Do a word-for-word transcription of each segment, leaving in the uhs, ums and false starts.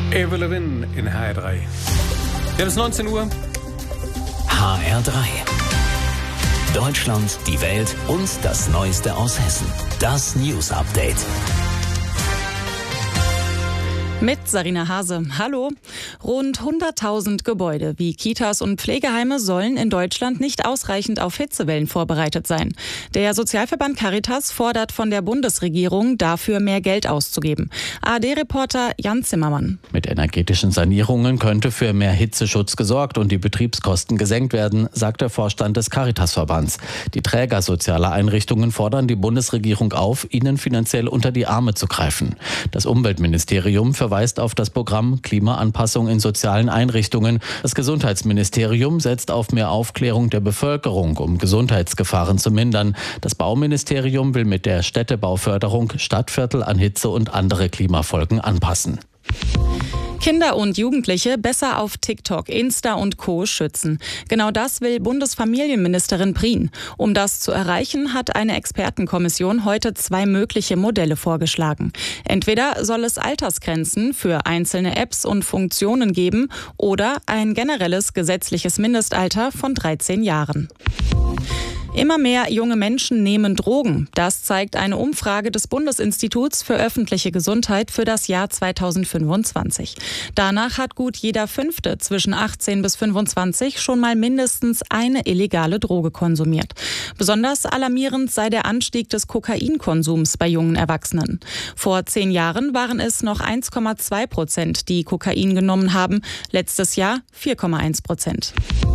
Avril Lavigne in H R drei. Ja, bis neunzehn Uhr. H R drei. Deutschland, die Welt und das Neueste aus Hessen. Das News Update. Mit Sarina Hase. Hallo. Rund hunderttausend Gebäude wie Kitas und Pflegeheime sollen in Deutschland nicht ausreichend auf Hitzewellen vorbereitet sein. Der Sozialverband Caritas fordert von der Bundesregierung, dafür mehr Geld auszugeben. A R D-Reporter Jan Zimmermann. Mit energetischen Sanierungen könnte für mehr Hitzeschutz gesorgt und die Betriebskosten gesenkt werden, sagt der Vorstand des Caritas-Verbands. Die Träger sozialer Einrichtungen fordern die Bundesregierung auf, ihnen finanziell unter die Arme zu greifen. Das Umweltministerium verweist auf das Programm Klimaanpassung in sozialen Einrichtungen. Das Gesundheitsministerium setzt auf mehr Aufklärung der Bevölkerung, um Gesundheitsgefahren zu mindern. Das Bauministerium will mit der Städtebauförderung Stadtviertel an Hitze und andere Klimafolgen anpassen. Kinder und Jugendliche besser auf TikTok, Insta und Co. schützen. Genau das will Bundesfamilienministerin Prien. Um das zu erreichen, hat eine Expertenkommission heute zwei mögliche Modelle vorgeschlagen. Entweder soll es Altersgrenzen für einzelne Apps und Funktionen geben oder ein generelles gesetzliches Mindestalter von dreizehn Jahren. Immer mehr junge Menschen nehmen Drogen. Das zeigt eine Umfrage des Bundesinstituts für öffentliche Gesundheit für das Jahr zweitausendfünfundzwanzig. Danach hat gut jeder Fünfte zwischen achtzehn bis fünfundzwanzig schon mal mindestens eine illegale Droge konsumiert. Besonders alarmierend sei der Anstieg des Kokainkonsums bei jungen Erwachsenen. Vor zehn Jahren waren es noch eins Komma zwei Prozent, die Kokain genommen haben. Letztes Jahr vier Komma eins Prozent.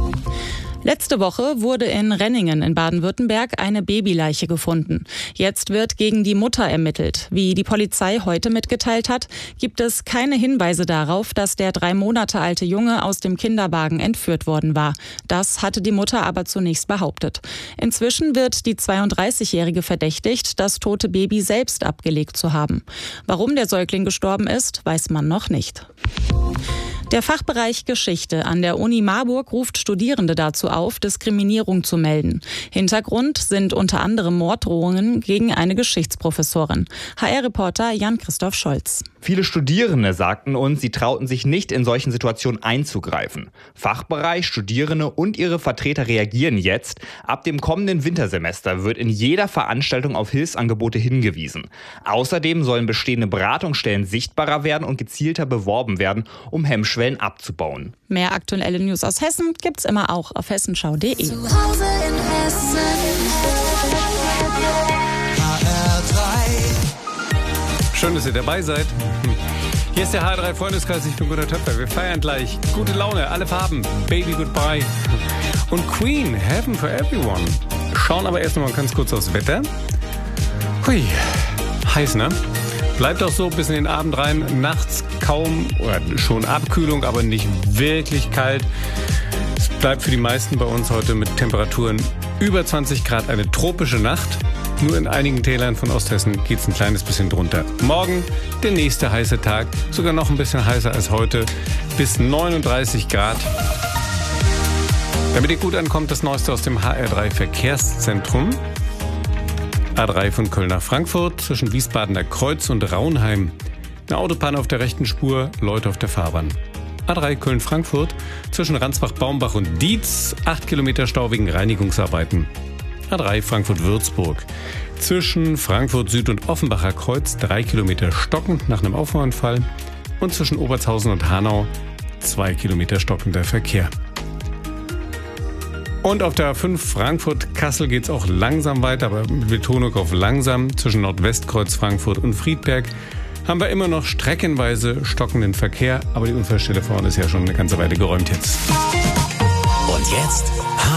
Letzte Woche wurde in Renningen in Baden-Württemberg eine Babyleiche gefunden. Jetzt wird gegen die Mutter ermittelt. Wie die Polizei heute mitgeteilt hat, gibt es keine Hinweise darauf, dass der drei Monate alte Junge aus dem Kinderwagen entführt worden war. Das hatte die Mutter aber zunächst behauptet. Inzwischen wird die zweiunddreißigjährige verdächtigt, das tote Baby selbst abgelegt zu haben. Warum der Säugling gestorben ist, weiß man noch nicht. Der Fachbereich Geschichte an der Uni Marburg ruft Studierende dazu auf, Diskriminierung zu melden. Hintergrund sind unter anderem Morddrohungen gegen eine Geschichtsprofessorin. H R-Reporter Jan-Christoph Scholz. Viele Studierende sagten uns, sie trauten sich nicht, in solchen Situationen einzugreifen. Fachbereich, Studierende und ihre Vertreter reagieren jetzt. Ab dem kommenden Wintersemester wird in jeder Veranstaltung auf Hilfsangebote hingewiesen. Außerdem sollen bestehende Beratungsstellen sichtbarer werden und gezielter beworben werden, um Hemmschwellen abzubauen. Mehr aktuelle News aus Hessen gibt's immer auch auf hessenschau punkt de. Zu Hause in Hessen. H R drei. Schön, dass ihr dabei seid. Hier ist der H R drei Freundeskreis, ich bin Gunnar Töpfer. Wir feiern gleich. Gute Laune, alle Farben. Baby Goodbye. Und Queen, Heaven for Everyone. Schauen aber erst noch mal ganz kurz aufs Wetter. Hui, heiß, ne? Bleibt auch so bis in den Abend rein. Nachts kaum oder schon Abkühlung, aber nicht wirklich kalt. Es bleibt für die meisten bei uns heute mit Temperaturen über zwanzig Grad eine tropische Nacht. Nur in einigen Tälern von Osthessen geht es ein kleines bisschen drunter. Morgen der nächste heiße Tag, sogar noch ein bisschen heißer als heute, bis neununddreißig Grad. Damit ihr gut ankommt, das Neueste aus dem H R drei Verkehrszentrum. A drei von Köln nach Frankfurt, zwischen Wiesbadener Kreuz und Raunheim. Eine Autobahn auf der rechten Spur, Leute auf der Fahrbahn. A drei Köln-Frankfurt, zwischen Ransbach-Baumbach und Dietz, acht Kilometer Stau wegen Reinigungsarbeiten. A drei Frankfurt-Würzburg, zwischen Frankfurt Süd und Offenbacher Kreuz, drei Kilometer stockend nach einem Auffahrunfall. Und zwischen Obertshausen und Hanau, zwei Kilometer stockender Verkehr. Und auf der A fünf Frankfurt-Kassel geht es auch langsam weiter, aber mit Betonung auf langsam. Zwischen Nordwestkreuz Frankfurt und Friedberg haben wir immer noch streckenweise stockenden Verkehr, aber die Unfallstelle vorne ist ja schon eine ganze Weile geräumt jetzt. Und jetzt